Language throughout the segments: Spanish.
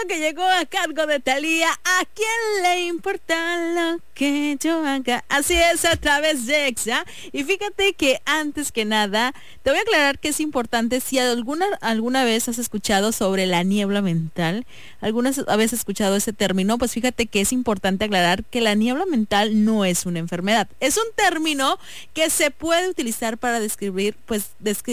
que llegó a cargo de Thalía. ¿A quién le importa lo que yo haga? Así es, a través de Exa. Y fíjate que antes que nada, te voy a aclarar que es importante si alguna vez has escuchado sobre la niebla mental, alguna vez has escuchado ese término, pues fíjate que es importante aclarar que la niebla mental no es una enfermedad. Es un término que se puede utilizar para describir, pues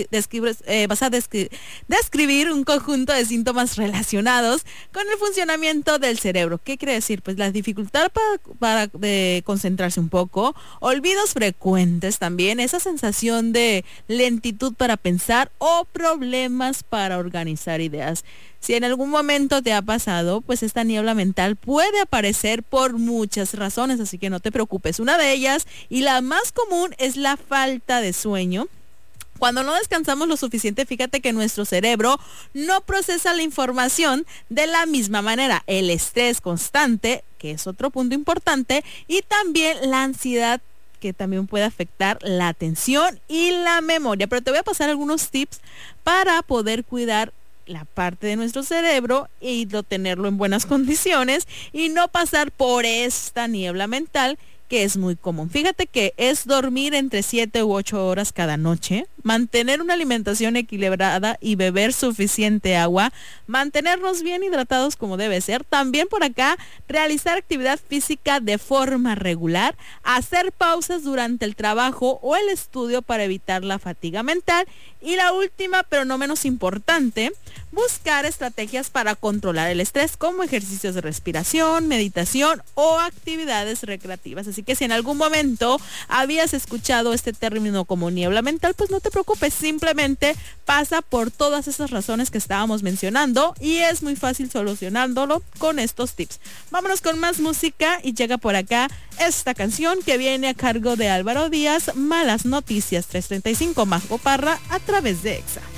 describir un conjunto de síntomas relacionados con el funcionamiento del cerebro. ¿Qué quiere decir? Pues la dificultad para concentrarse un poco, olvidos frecuentes también, esa sensación de lentitud para pensar o problemas para organizar ideas. Si en algún momento te ha pasado, pues esta niebla mental puede aparecer por muchas razones, así que no te preocupes. Una de ellas, y la más común, es la falta de sueño. Cuando no descansamos lo suficiente, fíjate que nuestro cerebro no procesa la información de la misma manera. El estrés constante, que es otro punto importante, y también la ansiedad, que también puede afectar la atención y la memoria. Pero te voy a pasar algunos tips para poder cuidar la parte de nuestro cerebro y tenerlo en buenas condiciones y no pasar por esta niebla mental, que es muy común. Fíjate que es dormir entre 7 u 8 horas cada noche, mantener una alimentación equilibrada y beber suficiente agua, mantenernos bien hidratados como debe ser. También por acá, realizar actividad física de forma regular, hacer pausas durante el trabajo o el estudio para evitar la fatiga mental. Y la última, pero no menos importante, buscar estrategias para controlar el estrés, como ejercicios de respiración, meditación o actividades recreativas. Así que si en algún momento habías escuchado este término como niebla mental, pues no te preocupes, simplemente pasa por todas esas razones que estábamos mencionando y es muy fácil solucionándolo con estos tips. Vámonos con más música y llega por acá esta canción que viene a cargo de Álvaro Díaz, Malas Noticias 335, Majo Parra, a través de Exa.